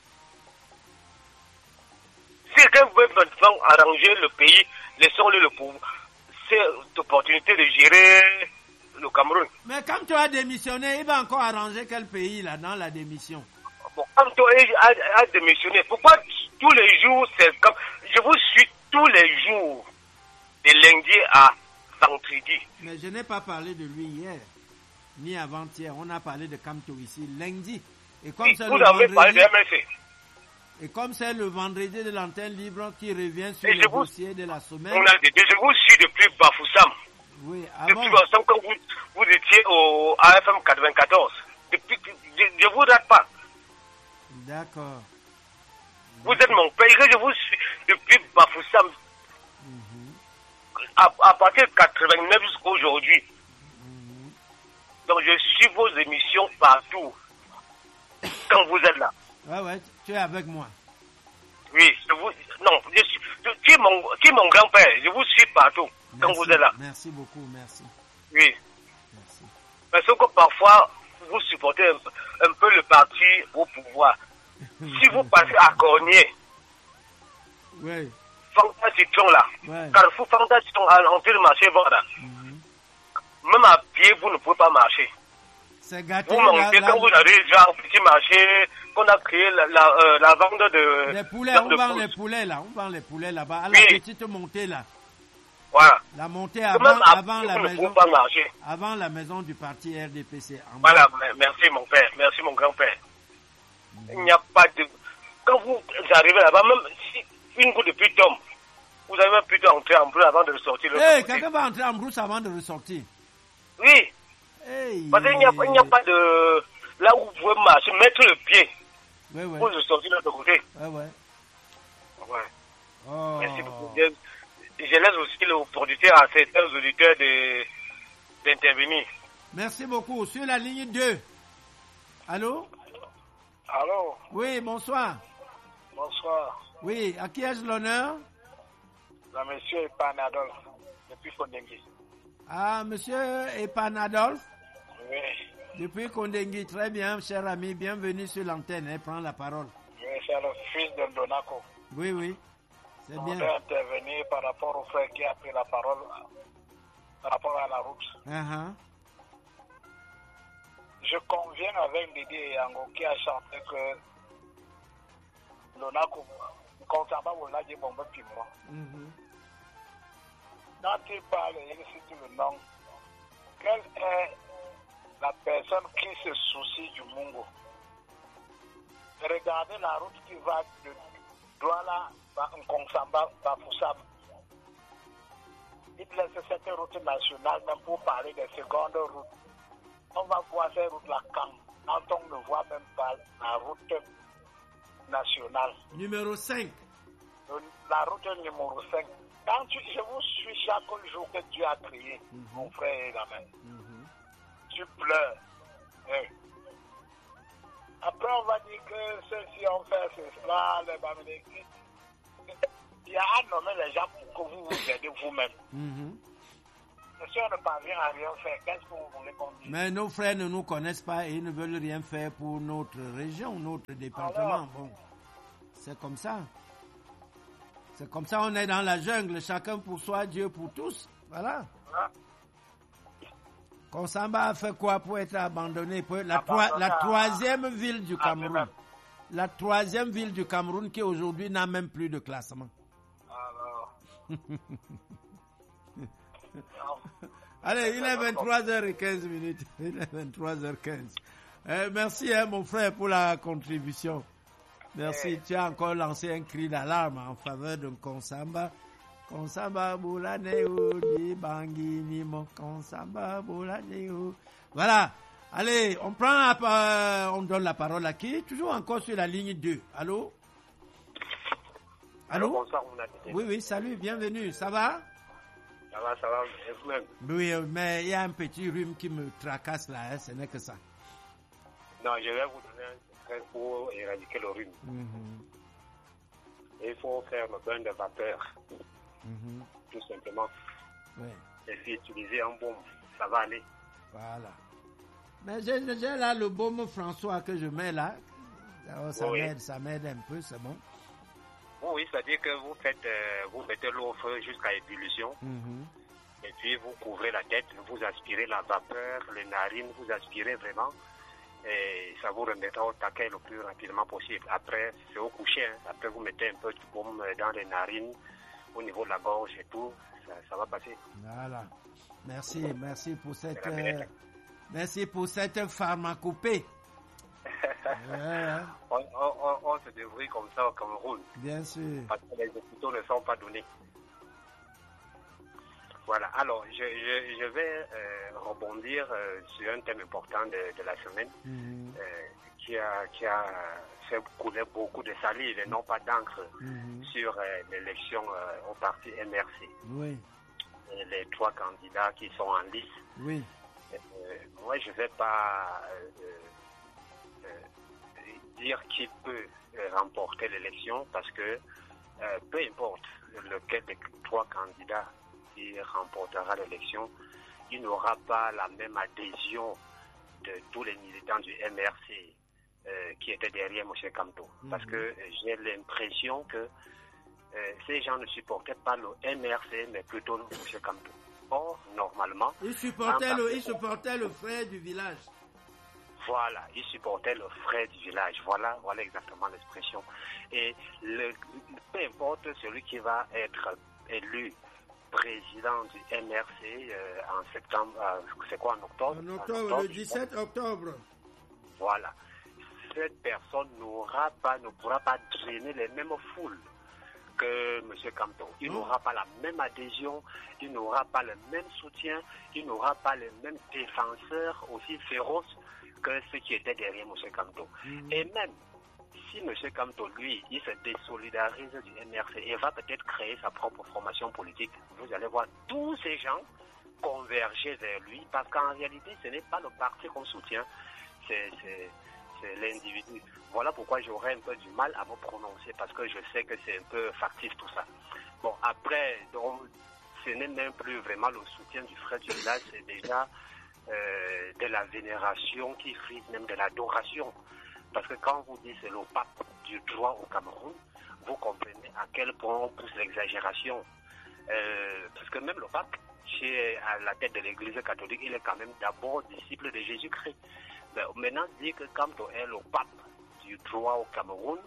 S5: Si quelqu'un veut maintenant arranger le pays, laissons-le le pouvoir. C'est l'opportunité de gérer le Cameroun.
S1: Mais comme tu as démissionné, il va encore arranger quel pays là dans la démission?
S5: Bon, comme toi a, a démissionné, pourquoi tous les jours, c'est comme, je vous suis tous les jours, de lundi à vendredi.
S1: Mais je n'ai pas parlé de lui hier. ni avant-hier. On a parlé de Camto ici lundi. Et comme
S5: Oui,
S1: c'est
S5: vous
S1: le
S5: avez parlé
S1: vendredi,
S5: de M L C.
S1: et comme c'est le vendredi de l'antenne libre qui revient sur
S5: Et
S1: les
S5: je vous-
S1: dossiers de la semaine.
S5: On a dit, je vous suis depuis Bafoussam.
S1: Oui,
S5: Depuis
S1: avant.
S5: Bafoussam, quand vous, vous étiez au A F M quatre-vingt-quatorze. Depuis, je ne vous rate pas.
S1: D'accord.
S5: Vous êtes mon père, je vous suis depuis Bafoussam.
S1: Mhm.
S5: À, à partir de quatre-vingt-neuf jusqu'à aujourd'hui.
S1: Mhm.
S5: Donc je suis vos émissions partout. Quand vous êtes là.
S1: Ouais, ouais, tu es avec moi.
S5: Oui, je vous, non, je suis, je- qui est mon, qui est mon grand-père, je vous suis partout. Quand
S1: Merci,
S5: vous êtes là.
S1: Merci beaucoup, merci.
S5: Oui.
S1: Merci.
S5: Parce que parfois, vous supportez un, peu- un peu le parti au pouvoir. Si vous passez à Cornier,
S1: Oui.
S5: Fanta Citron là,
S1: Ouais.
S5: Carrefour Fanta Citron à l'entrée du marché voilà.
S1: Mhm.
S5: Même à pied, vous ne pouvez pas marcher.
S1: C'est gâté.
S5: Vous
S1: la-
S5: montez
S1: la-
S5: quand vous arrivez déjà au petit marché, qu'on a créé la, la, euh, la vente de...
S1: les poulets,
S5: viande
S1: on
S5: de
S1: vend
S5: pousse.
S1: les poulets là, on vend les poulets là-bas, à la
S5: Oui.
S1: petite montée là.
S5: Voilà.
S1: La montée
S5: Que
S1: avant,
S5: même à
S1: avant
S5: pied,
S1: la
S5: vous ne
S1: maison,
S5: pouvez pas marcher.
S1: avant la maison du parti R D P C. En
S5: Voilà, me- merci mon père, merci mon grand-père. Il n'y a pas de... Quand vous arrivez là-bas, même si une goutte de pluie tombe, vous avez même plutôt entrer en bleu avant de ressortir. de
S1: Hey,
S5: l'autre côté.
S1: quelqu'un va entrer en brousse avant de ressortir.
S5: Oui,
S1: Hey.
S5: parce qu'il n'y a, il n'y a pas de... Là où vous pouvez marcher, mettre le pied
S1: Ouais, ouais.
S5: pour ressortir de l'autre côté.
S1: Ouais, ouais.
S5: Ouais.
S1: Oh.
S5: Merci beaucoup. Je, je laisse aussi l'opportunité à certains auditeurs de, d'intervenir.
S1: Merci beaucoup. Sur la ligne deux. Allô?
S3: Allô,
S1: Oui, bonsoir.
S3: bonsoir.
S1: Oui, à qui ai-je l'honneur?
S3: La monsieur est Panadol, depuis Fondengue.
S1: Ah, monsieur Epanadolphe,
S3: Oui,
S1: depuis Kondengui. Très bien, cher ami. Bienvenue sur l'antenne. Hein, prends la parole.
S3: oui, c'est le fils de Donaco.
S1: Oui, oui. C'est
S3: Je
S1: bien.
S3: voudrais intervenir par rapport au frère qui a pris la parole par rapport à la route.
S1: Uh-huh.
S3: Je conviens avec Didier Yango qui a chanté que Donaco, concernant mon âge, bon, puis moi.
S1: Mhm.
S3: Quand il parle, il cite le nom. Quelle est la personne qui se soucie du Mungo? Regardez la route qui va de Douala à Nkonsamba, Bafoussam. Il laisse cette route nationale même pour parler des secondes routes. On va voir ces routes-là quand, quand on ne voit même pas la route nationale.
S1: Numéro cinq.
S3: La route numéro cinq. Quand tu, je vous suis chaque jour que Dieu a créé,
S1: Mhm.
S3: mon frère et la main,
S1: Mhm.
S3: tu pleures. Hein. Après, on va dire que ceux-ci ont fait cela, les Bamileki. Il y a à nommer les gens pour que vous vous aidez vous-même.
S1: Mhm.
S3: Mais si on ne parvient à rien faire, qu'est-ce que vous voulez qu'on dise?
S1: Mais nos frères ne nous connaissent pas et ils ne veulent rien faire pour notre région, notre département.
S3: Alors?
S1: Bon, c'est comme ça. C'est comme ça, on est dans la jungle, chacun pour soi, Dieu pour tous. Voilà.
S3: Hein?
S1: Konsamba a fait quoi pour être abandonné? Pour la,
S3: Abandonné
S1: troi- la
S3: à-
S1: troisième ville du
S3: à
S1: Cameroun.
S3: lui-même.
S1: La troisième ville du Cameroun qui aujourd'hui n'a même plus de classement.
S3: Alors.
S1: Allez, il est vingt-trois heures quinze minutes. Il est vingt-trois heures quinze. Euh, merci, hein, mon frère, pour la contribution. Merci.
S3: Eh.
S1: Tu as encore lancé un cri d'alarme en faveur de Konsamba. Konsamba Boulaneo di Bangini, mon Konsamba Boulaneo. Voilà. Allez, on prend la, euh, on donne la parole à qui? Toujours encore sur la ligne deux. Allô? Allô?
S5: Bonsoir, mon ami.
S1: Oui, oui, salut, bienvenue. Ça va?
S5: Ça va, ça va, et vous-même?
S1: Oui, mais il y a un petit rhume qui me tracasse là, hein, ce n'est que ça.
S5: Non, je vais vous donner un secret pour éradiquer le rhume.
S1: Mhm,
S5: Il faut faire le bain de vapeur,
S1: mhm,
S5: tout simplement.
S1: oui,
S5: Et puis utiliser un baume, ça va aller.
S1: voilà. Mais j'ai j'ai là le baume François que je mets là. Alors, ça
S5: Oui.
S1: m'aide, ça m'aide un peu, c'est bon.
S5: Oui, c'est-à-dire que vous faites, euh, vous mettez l'eau au feu jusqu'à ébullition,
S1: Mhm,
S5: et puis vous couvrez la tête, vous aspirez la vapeur, les narines, vous aspirez vraiment, et ça vous remettra au taquet le plus rapidement possible. Après, c'est au coucher, hein. Après vous mettez un peu de baume dans les narines, au niveau de la gorge et tout, ça, ça va passer.
S1: Voilà. Merci, merci pour cette,
S5: C'est la
S1: euh,
S5: minute.
S1: Merci pour cette pharmacopée. Ouais.
S5: on, on, on se débrouille comme ça au Cameroun.
S1: Bien sûr.
S5: Parce que les hôpitaux ne sont pas donnés. Voilà, alors je, je, je vais euh, rebondir euh, sur un thème important de, de la semaine mmh. euh, qui, a, qui a fait couler beaucoup de salive et non pas d'encre mmh. sur euh, l'élection euh, au parti M R C.
S1: Oui.
S5: Et les trois candidats qui sont en lice.
S1: Oui.
S5: Euh, moi, je ne vais pas euh, euh, dire qui peut euh, remporter l'élection parce que euh, peu importe lequel des trois candidats qui remportera l'élection, il n'aura pas la même adhésion de tous les militants du M R C euh, qui étaient derrière M. Kamto. Mmh. Parce que euh, j'ai l'impression que euh, ces gens ne supportaient pas le M R C, mais plutôt M. Kamto. Or, normalement...
S1: Ils supportaient, le, ils supportaient le frère du village.
S5: Voilà, ils supportaient le frère du village. Voilà, voilà exactement l'expression. Et le, peu importe celui qui va être élu président du M R C euh, en septembre, euh, c'est quoi en octobre?
S1: En octobre, en octobre le dix-sept octobre.
S5: Voilà. Cette personne n'aura pas, ne pourra pas drainer les mêmes foules que M. Kamto. Il oh. n'aura pas la même adhésion, il n'aura pas le même soutien, il n'aura pas les mêmes défenseurs aussi féroces que ceux qui étaient derrière M. Kamto. Mm. Et même si M. Kamto, lui, il se désolidarise du M R C et va peut-être créer sa propre formation politique, vous allez voir tous ces gens converger vers lui, parce qu'en réalité, ce n'est pas le parti qu'on soutient, c'est, c'est, c'est l'individu. Voilà pourquoi j'aurais un peu du mal à me prononcer, parce que je sais que c'est un peu factif tout ça. Bon, après, donc, ce n'est même plus vraiment le soutien du frère du village, c'est déjà euh, de la vénération qui frise même de l'adoration. Parce que quand vous dites c'est le pape du droit au Cameroun, vous comprenez à quel point on pousse l'exagération. Euh, parce que même le pape, chez, à la tête de l'église catholique, il est quand même d'abord disciple de Jésus-Christ. Mais maintenant, dire que Kamto est le pape du droit au Cameroun,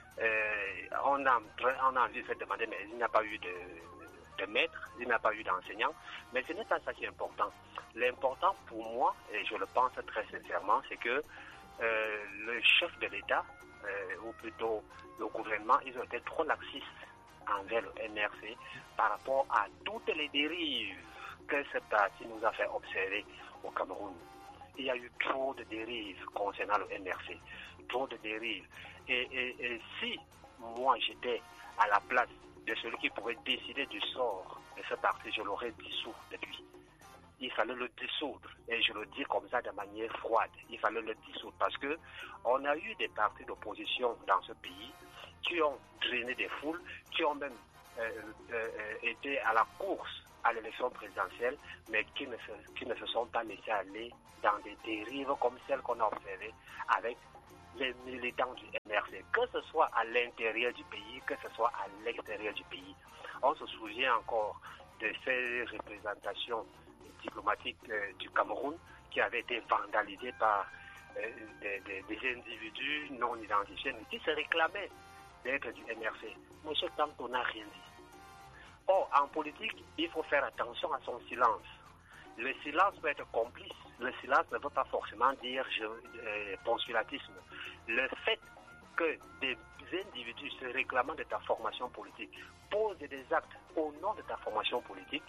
S5: euh, on, a, on a envie de se demander, mais il n'y a pas eu de, de maître, il n'y a pas eu d'enseignant. Mais ce n'est pas ça qui est important. L'important pour moi, et je le pense très sincèrement, c'est que Euh, le chef de l'État, euh, ou plutôt le gouvernement, ils ont été trop laxistes envers le M R C par rapport à toutes les dérives que ce parti nous a fait observer au Cameroun. Il y a eu trop de dérives concernant le M R C, trop de dérives. Et, et, et si moi j'étais à la place de celui qui pourrait décider du sort de ce parti, je l'aurais dissous depuis. Il fallait le dissoudre, et je le dis comme ça de manière froide, il fallait le dissoudre parce que on a eu des partis d'opposition dans ce pays qui ont drainé des foules, qui ont même euh, euh, été à la course à l'élection présidentielle, mais qui ne, se, qui ne se sont pas laissés aller dans des dérives comme celles qu'on a observées avec les militants du M R C, que ce soit à l'intérieur du pays, que ce soit à l'extérieur du pays. On se souvient encore de ces représentations diplomatiques euh, du Cameroun qui avaient été vandalisées par euh, des, des, des individus non identifiés mais qui se réclamaient d'être du M R C. Monsieur Kamto n'a rien dit. Or, en politique, il faut faire attention à son silence. Le silence peut être complice. Le silence ne veut pas forcément dire je, euh, postulatisme. Le fait que des individus se réclamant de ta formation politique posent des actes au nom de ta formation politique,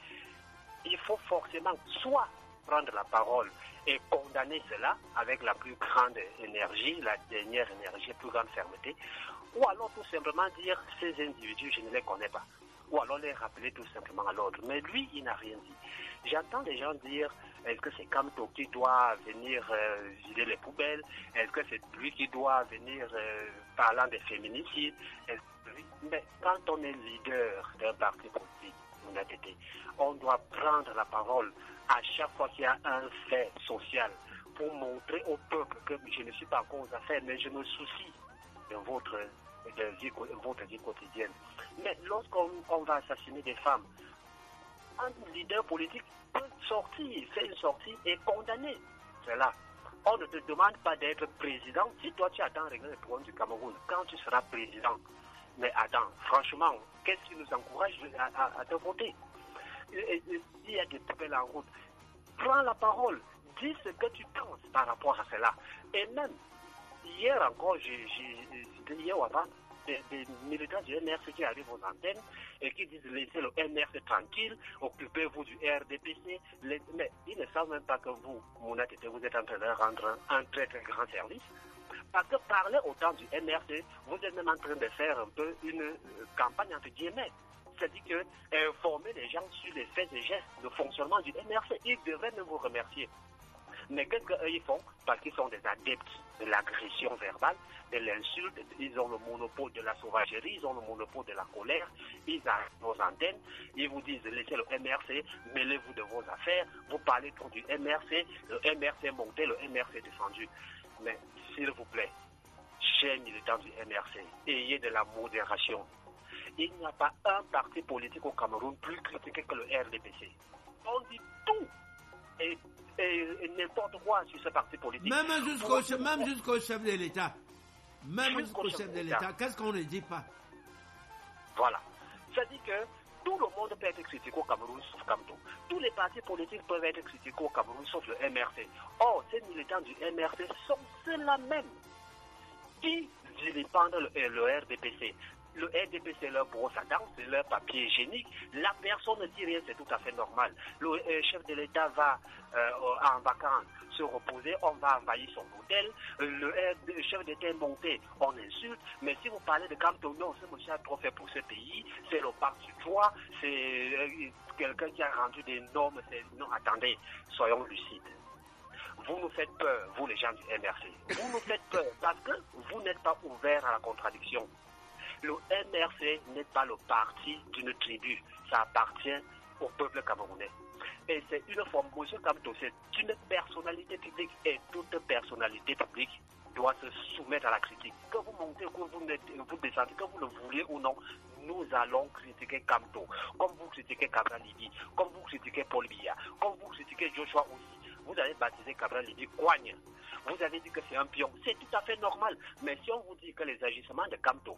S5: il faut forcément soit prendre la parole et condamner cela avec la plus grande énergie, la dernière énergie, la plus grande fermeté, ou alors tout simplement dire ces individus, je ne les connais pas. Ou alors les rappeler tout simplement à l'ordre. Mais lui, il n'a rien dit. J'entends des gens dire, est-ce que c'est Kamto qui doit venir euh, vider les poubelles? Est-ce que c'est lui qui doit venir euh, parlant des féminicides? Mais quand on est leader d'un parti politique, on doit prendre la parole à chaque fois qu'il y a un fait social pour montrer au peuple que je ne suis pas en cause à faire, mais je me soucie de votre, de vie, votre vie quotidienne. Mais lorsqu'on on va assassiner des femmes, un leader politique peut sortir, faire une sortie et condamner cela. On ne te demande pas d'être président. Si toi tu attends régler le problème du Cameroun, quand tu seras président, mais attends, franchement, qu'est-ce qui nous encourage à, à, à te voter? Il y a des poubelles en route. Prends la parole, dis ce que tu penses par rapport à cela. Et même, hier encore, j'ai, j'ai, c'était hier ou avant, des, des militants du M R C qui arrivent aux antennes et qui disent laissez le M R C tranquille, occupez-vous du R D P C. Les, mais ils ne savent même pas que vous, Mouna Tété, vous êtes en train de rendre un, un très très grand service. Parce que parler autant du M R C, vous êtes même en train de faire un peu une euh, campagne entre guillemets. C'est-à-dire que informer les gens sur les faits et gestes de fonctionnement du M R C, ils devraient même vous remercier. Mais qu'est-ce qu'eux ils font? Parce qu'ils sont des adeptes de l'agression verbale, de l'insulte, ils ont le monopole de la sauvagerie, ils ont le monopole de la colère, ils arrivent aux antennes, ils vous disent laissez le M R C, mêlez-vous de vos affaires, vous parlez trop du M R C, le M R C monté, le M R C descendu. Mais s'il vous plaît, chers militants du M R C, ayez de la modération. Il n'y a pas un parti politique au Cameroun plus critiqué que le R D P C. On dit tout et, et, et n'importe quoi sur ce parti politique.
S1: Même jusqu'au chef, même jusqu'au chef de l'État. Même jusqu'au chef de l'État. Qu'est-ce qu'on ne dit pas?
S5: Voilà. C'est-à-dire que tout le monde peut être critiqué au Cameroun sauf Kamto. Tous les partis politiques peuvent être critiqués au Cameroun sauf le M R C. Or, ces militants du M R C sont ceux-là même qui vilipendent le, le R D P C. Le R D P C, c'est leur brosse à dents, c'est leur papier hygiénique. La personne ne dit rien, c'est tout à fait normal. Le euh, chef de l'État va euh, en vacances se reposer, on va envahir son hôtel. Le, euh, le chef d'État est monté, on insulte. Mais si vous parlez de Kamto, non, ce monsieur a trop fait pour ce pays, c'est le parti du droit, c'est euh, quelqu'un qui a rendu des normes. C'est... Non, attendez, soyons lucides. Vous nous faites peur, vous les gens du M R C. Vous nous faites peur parce que vous n'êtes pas ouverts à la contradiction. Le M R C n'est pas le parti d'une tribu, ça appartient au peuple camerounais. Et c'est une forme, monsieur Kamto, c'est une personnalité publique et toute personnalité publique doit se soumettre à la critique. Que vous montez, que vous, vous descendez, que vous le vouliez ou non, nous allons critiquer Kamto, comme vous critiquez Cabral Libi, comme vous critiquez Paul Biya, comme vous critiquez Joshua aussi. Vous avez baptisé Cabral Libi Coigne. Vous avez dit que c'est un pion. C'est tout à fait normal. Mais si on vous dit que les agissements de Kamto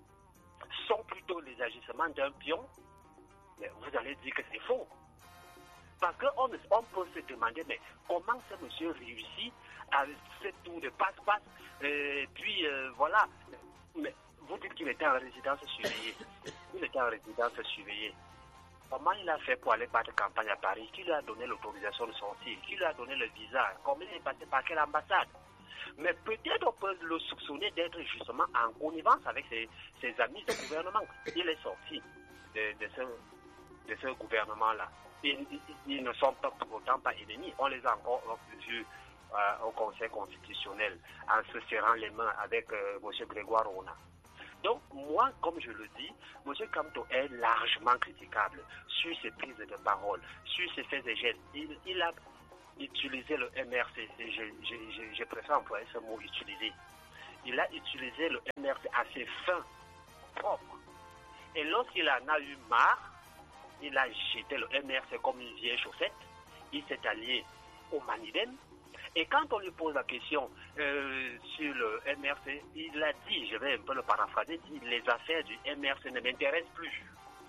S5: sont plutôt les agissements d'un pion, vous allez dire que c'est faux. Parce qu'on on peut se demander, mais comment ce monsieur réussit à ce tour de passe-passe, et puis euh, voilà. Mais vous dites qu'il était en résidence surveillée. Il était en résidence surveillée. Comment il a fait pour aller battre campagne à Paris? Qui lui a donné l'autorisation de sortir? Qui lui a donné le visa? Comment il est passé par quelle ambassade? Mais peut-être on peut le soupçonner d'être justement en connivence avec ses, ses amis de gouvernement. Il est sorti de, de ce, de ce gouvernement-là. Ils, ils, ils ne sont pas pour autant pas ennemis. On les a encore vus euh, au Conseil constitutionnel en se serrant les mains avec euh, M. Grégoire Rona. Donc, moi, comme je le dis, M. Kamto est largement critiquable sur ses prises de parole, sur ses faits et gestes. Il, il a utilisé le M R C, je, je, je, je préfère employer ce mot utiliser. Il a utilisé le M R C à ses fins propres. Et lorsqu'il en a eu marre, il a jeté le M R C comme une vieille chaussette. Il s'est allié au Manidem. Et quand on lui pose la question euh, sur le M R C, il a dit, je vais un peu le paraphraser, dit les affaires du M R C ne m'intéressent plus.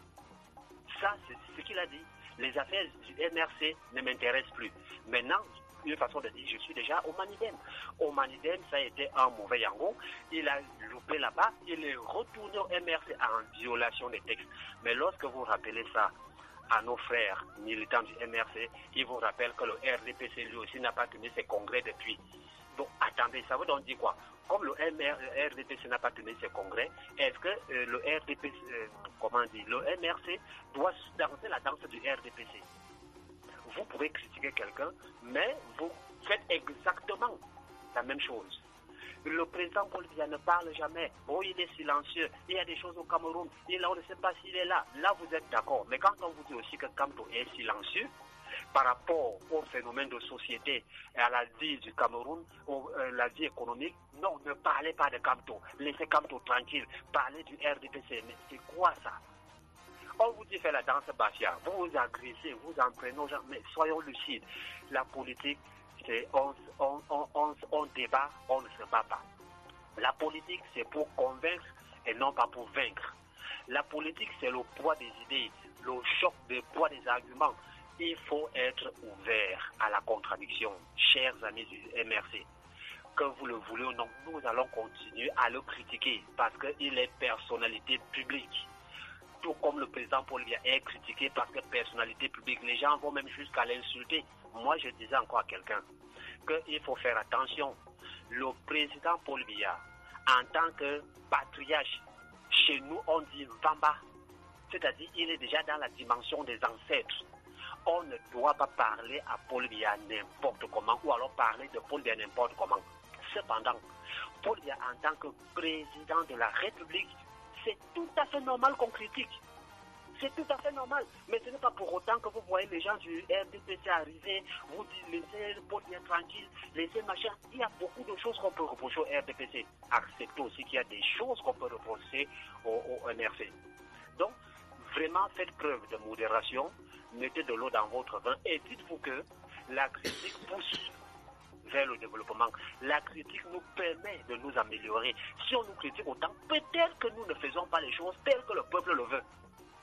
S5: Ça, c'est ce qu'il a dit. Les affaires du M R C ne m'intéressent plus. Maintenant, une façon de dire, je suis déjà au Manidem. Au Manidem, ça a été un mauvais yango. Il a loupé là-bas. Il est retourné au M R C en violation des textes. Mais lorsque vous rappelez ça à nos frères militants du M R C, ils vous rappellent que le R D P C lui aussi n'a pas tenu ses congrès depuis. Donc attendez, ça veut donc dire quoi? Comme le M R D P C n'a pas tenu ses congrès, est-ce que euh, le R D P C, euh, comment dire, le M R C doit danser la danse du R D P C? Vous pouvez critiquer quelqu'un, mais vous faites exactement la même chose. Le président Paul Biya ne parle jamais. Oh, il est silencieux. Il y a des choses au Cameroun. Il, on ne sait pas s'il est là. Là, vous êtes d'accord. Mais quand on vous dit aussi que Kamto est silencieux par rapport au phénomène de société et à la vie du Cameroun, ou, euh, la vie économique, non, ne parlez pas de Kamto. Laissez Kamto tranquille. Parlez du R D P C. Mais c'est quoi ça? On vous dit faire la danse Bafia. Vous vous agressez, vous entraînez aux gens. Mais soyons lucides. La politique, c'est on, on, on, on, on débat, on ne se bat pas. La politique, c'est pour convaincre et non pas pour vaincre. La politique, c'est le poids des idées, le choc des poids des arguments.
S6: il faut être ouvert à la contradiction. Chers amis du M R C, que vous le voulez ou non, nous allons continuer à le critiquer parce qu'il est personnalité publique. Tout comme le président Paul Biya est critiqué parce que personnalité publique, les gens vont même jusqu'à l'insulter. Moi, je disais encore à quelqu'un qu'il faut faire attention. Le président Paul Biya, en tant que patriarche, chez nous, on dit Vamba. C'est-à-dire, il est déjà dans la dimension des ancêtres. On ne doit pas parler à Paul Biya n'importe comment ou alors parler de Paul Biya n'importe comment. Cependant, Paul Biya, en tant que président de la République, c'est tout à fait normal qu'on critique. C'est tout à fait normal. Mais ce n'est pas pour autant que vous voyez les gens du R D P C arriver, vous dites laissez Paul Biya tranquille, laissez machin. Il y a beaucoup de choses qu'on peut reprocher au R D P C. Acceptez aussi qu'il y a des choses qu'on peut reprocher au, au M R C. Donc, vraiment faites preuve de modération, mettez de l'eau dans votre vin et dites-vous que la critique pousse vers le développement. La critique nous permet de nous améliorer. Si on nous critique autant, peut-être que nous ne faisons pas les choses telles que le peuple le veut.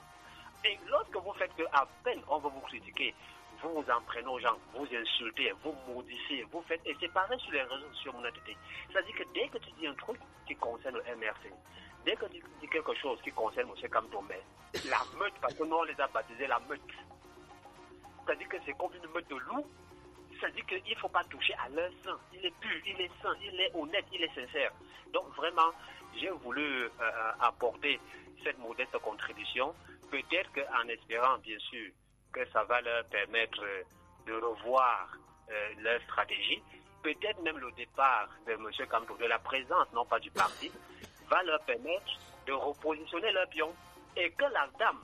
S6: Et lorsque vous faites que à peine on veut vous critiquer, vous vous en prenez aux gens, vous insultez, vous maudissez, vous faites, et c'est pareil sur les réseaux sociaux, mon entité. C'est-à-dire que dès que tu dis un truc qui concerne le M R C, dès que tu dis quelque chose qui concerne M. Kamtombe, la meute, parce que nous on les a baptisés la meute, c'est-à-dire que c'est comme une meute de loups. C'est-à-dire qu'il ne faut pas toucher à leur sein. Il est pur, il est sain, il est honnête, il est sincère. Donc vraiment, j'ai voulu euh, apporter cette modeste contribution. Peut-être qu'en espérant, bien sûr, que ça va leur permettre de revoir euh, leur stratégie. Peut-être même le départ de M. Kamtombe, de la présence, non pas du parti, va leur permettre de repositionner leur pion. Et que la dame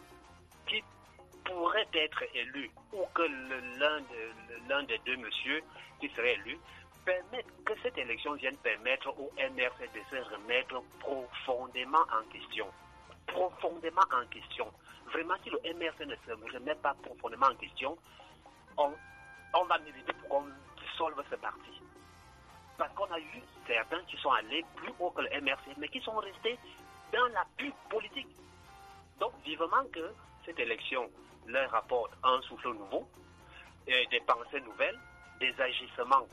S6: qui pourrait être élu ou que le, l'un, de, l'un des deux messieurs qui serait élu permette que cette élection vienne permettre au M R C de se remettre profondément en question. Profondément en question. Vraiment, si le M R C ne se remet pas profondément en question, on, on va militer pour qu'on dissolve ce parti. Parce qu'on a eu certains qui sont allés plus haut que le M R C, mais qui sont restés dans la pure politique. Donc, vivement que cette élection leur apporte un souffle nouveau, et des pensées nouvelles, des agissements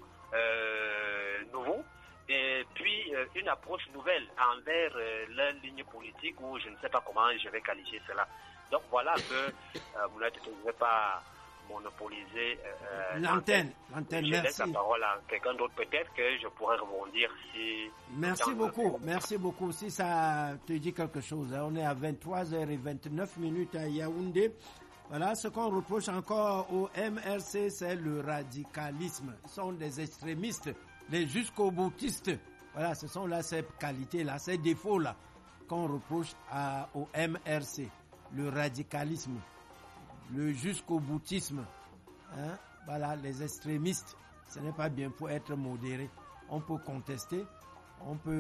S6: euh, nouveaux, et puis euh, une approche nouvelle envers euh, leur ligne politique, ou je ne sais pas comment je vais qualifier cela. Donc voilà que euh, vous ne vais pas monopoliser euh,
S1: l'antenne. L'antenne,
S6: je
S1: merci.
S6: laisse la parole à quelqu'un d'autre, peut-être que je pourrais rebondir si...
S1: Merci beaucoup, merci beaucoup. Si ça te dit quelque chose, hein, on est à vingt-trois heures vingt-neuf minutes à Yaoundé. Voilà, ce qu'on reproche encore au M R C, c'est le radicalisme. Ils sont des extrémistes, les jusqu'au boutistes. Voilà, ce sont là ces qualités-là, ces défauts-là qu'on reproche à, au M R C. Le radicalisme, le jusqu'au boutisme. Hein? Voilà, les extrémistes. Ce n'est pas bien pour être modéré. On peut contester, on peut